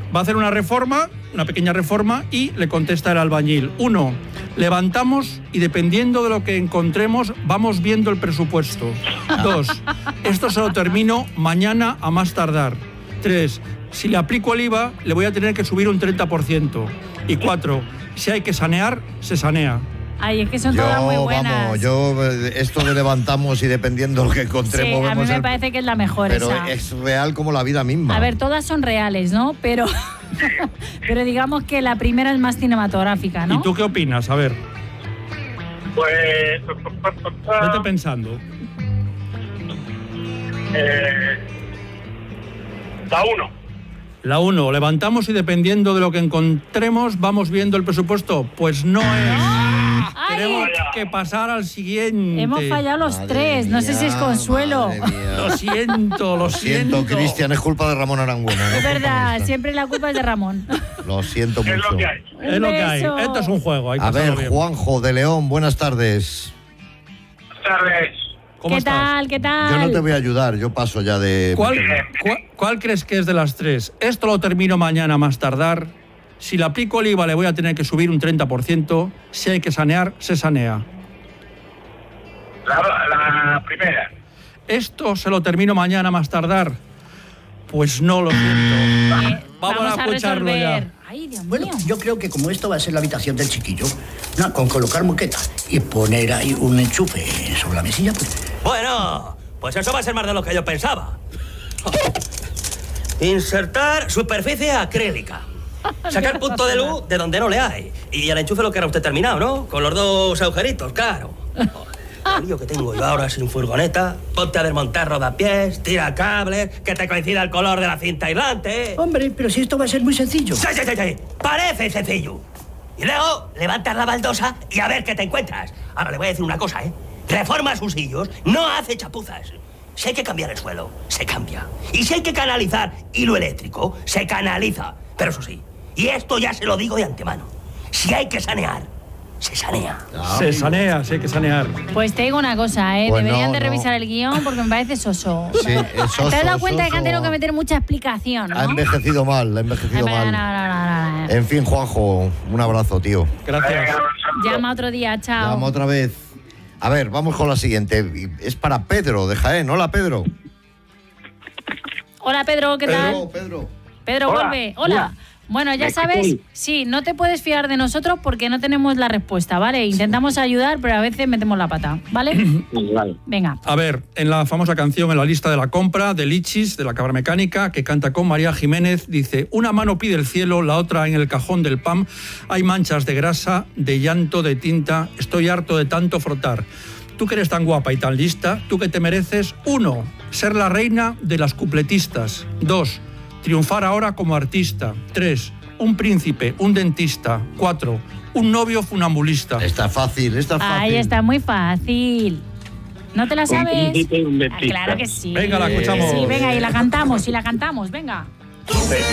Va a hacer una reforma, una pequeña reforma, y le contesta el albañil. 1. Levantamos y dependiendo de lo que encontremos, vamos viendo el presupuesto. 2. Esto se lo termino mañana a más tardar. 3. Si le aplico el IVA, le voy a tener que subir un 30%. Y 4. Si hay que sanear, se sanea. Ay, es que son todas muy buenas. Esto de levantamos y dependiendo de lo que encontremos... Sí, a mí me parece que es la mejor pero esa. es real como la vida misma. A ver, todas son reales, ¿no? Pero digamos que la primera es más cinematográfica, ¿no? ¿Y tú qué opinas? A ver. Pues... Vete pensando. La 1. La 1. Levantamos y dependiendo de lo que encontremos, vamos viendo el presupuesto. Pues no es... Tenemos que pasar al siguiente. Hemos fallado los tres. No sé si es Consuelo. Lo siento. Cristian, es culpa de Ramón Arangüena. Es verdad, siempre la culpa es de Ramón. Lo siento mucho. Es lo que hay. Es lo que hay. Esto es un juego. A ver, Juanjo de León, buenas tardes. Buenas tardes. ¿Cómo ¿Qué estás? tal? ¿Qué tal? Yo no te voy a ayudar, yo paso ya de... ¿Cuál crees que es de las tres? Esto lo termino mañana a más tardar. Si le aplico el IVA le voy a tener que subir un 30%. Si hay que sanear, se sanea. La primera. ¿Esto se lo termino mañana a más tardar? Pues no, lo siento. Vamos a escucharlo resolver. ya. Ay, Dios mío. Bueno, yo creo que como esto va a ser la habitación del chiquillo, con colocar moquetas y poner ahí un enchufe sobre la mesilla, pues... Bueno, pues eso va a ser más de lo que yo pensaba. Insertar superficie acrílica. Sacar punto de luz de donde no le hay. Y el enchufe lo que era usted terminado, ¿no? Con los dos agujeritos, claro. El lío que tengo yo ahora sin furgoneta. Ponte a desmontar rodapiés, tira cables, que te coincida el color de la cinta aislante. Hombre, pero si esto va a ser muy sencillo. Sí. Parece sencillo. Y luego levantas la baldosa y a ver qué te encuentras. Ahora le voy a decir una cosa, ¿eh? Reforma sus sillos, no hace chapuzas. Si hay que cambiar el suelo, se cambia. Y si hay que canalizar hilo eléctrico, se canaliza. Pero eso sí, y esto ya se lo digo de antemano, si hay que sanear, se sanea. Se sanea, sí hay que sanear. Pues te digo una cosa, Pues deberían no, de no. revisar el guión porque me parece soso. Sí, es soso, ¿Te has dado cuenta de que han soso. tenido que meter mucha explicación, Ha no? envejecido mal, No. En fin, Juanjo, un abrazo, tío. Gracias. Llama otro día, chao. Llama otra vez. A ver, vamos con la siguiente. Es para Pedro, de Jaén. Hola, Pedro. Hola, Pedro, ¿qué tal? Pedro, Hola. vuelve. Hola. Bueno, ya sabes, sí, no te puedes fiar de nosotros porque no tenemos la respuesta, ¿vale? Intentamos ayudar, pero a veces metemos la pata, ¿vale? Vale. Venga. A ver, en la famosa canción En la lista de la compra, de Lichis, de la Cabra Mecánica, que canta con María Jiménez, dice: una mano pide el cielo, la otra en el cajón del PAM. Hay manchas de grasa, de llanto, de tinta. Estoy harto de tanto frotar. Tú que eres tan guapa y tan lista, tú que te mereces, 1, ser la reina de las cupletistas. 2, triunfar ahora como artista. 3, un príncipe, un dentista. 4, un novio funambulista. Está fácil. Ahí está, muy fácil. ¿No te la sabes? príncipe y un Ah, dentista. claro que sí. Venga, la escuchamos. Sí, venga, y la cantamos, venga.